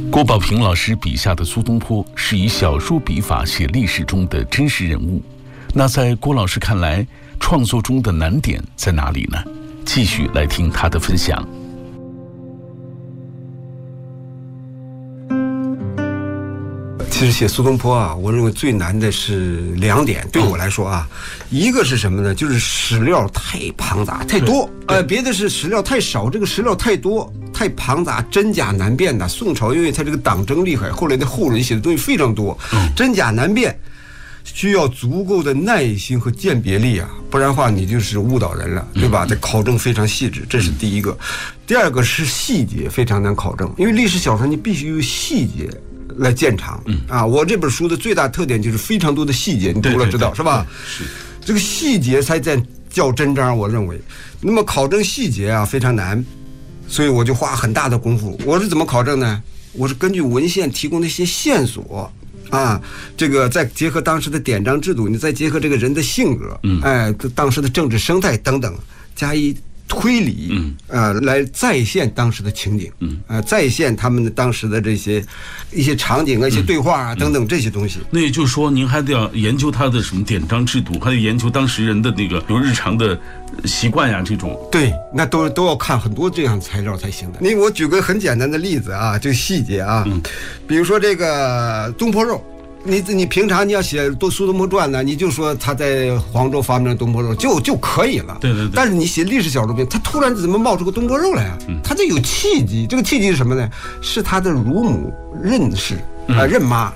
郭宝平老师笔下的苏东坡是以小说笔法写历史中的真实人物，那在郭老师看来，创作中的难点在哪里呢？继续来听他的分享。 其实写苏东坡啊，我认为最难的是2点，对我来说啊，一个是什么呢？就是史料太庞杂太多，别的是史料太少，这个史料太多太庞杂，真假难辨的。宋朝因为他这个党争厉害，后来的后人写的东西非常多，真假难辨，需要足够的耐心和鉴别力啊，不然的话你就是误导人了，对吧？这考证非常细致，这是第一个。第二个是细节非常难考证，因为历史小说你必须有细节来见长啊！我这本书的最大特点就是非常多的细节，你读了知道是吧？是，这个细节才在较真章，我认为。那么考证细节啊非常难，所以我就花很大的功夫。我是怎么考证呢？我是根据文献提供的一些线索啊，这个再结合当时的典章制度，你再结合这个人的性格，当时的政治生态等等，加以推理，来再现当时的情景，再现他们的当时的这些一些场景啊、一些对话啊等等这些东西。 那也就是说，您还得要研究他的什么典章制度，还得研究当时人的那个比如日常的习惯呀这种。对， 那都要看很多这样材料才行的。我举个很简单的例子啊，这个细节啊，比如说这个东坡肉。你平常你要写苏东坡传呢，你就说他在黄州发明了东坡肉就可以了。 对。 但是你写历史小说片，他突然怎么冒出个东坡肉来啊？他这有契机，这个契机是什么呢？是他的乳母任氏任妈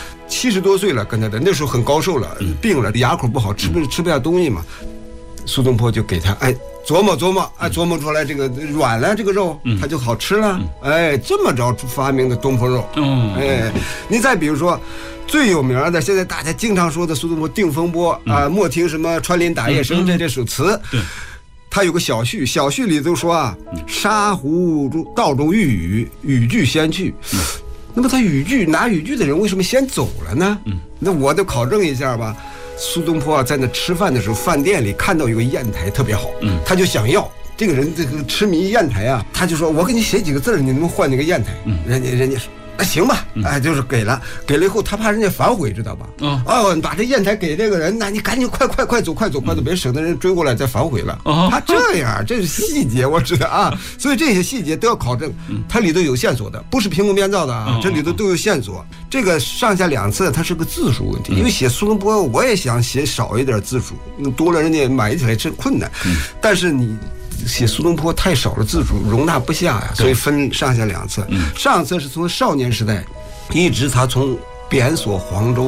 ，70多岁了，跟他的那时候很高寿了，病了，牙口不好，吃不下东西嘛。苏东坡就给他琢磨琢磨，琢磨出来这个软了，这个肉它就好吃了，这么着发明的东坡肉。你再比如说最有名的，现在大家经常说的苏东坡《定风波》莫听什么穿林打叶声这首词，他有个小序里头说啊，沙湖道中遇雨，雨具先去。那么他拿雨具的人为什么先走了呢？那我得考证一下吧。苏东坡在那吃饭的时候，饭店里看到有个砚台特别好，他就想要。这个人这个痴迷砚台啊，他就说：“我给你写几个字，你能不能换那个砚台？”人家说：“那行吧。”就是给了以后，他怕人家反悔，知道吧？你把这砚台给这个人，那你赶紧快走，别省得人追过来再反悔了。他这样，这是细节，我知道啊。所以这些细节都要考证，它里头有线索的，不是凭空编造的啊。这里头都有线索。这个上下2次，它是个字数问题。因为写苏东坡，我也想写少一点字数，多了人家买起来真困难。但是你写苏东坡太少了，字数容纳不下呀，所以分上下2次。上次是从少年时代，一直他从贬所黄州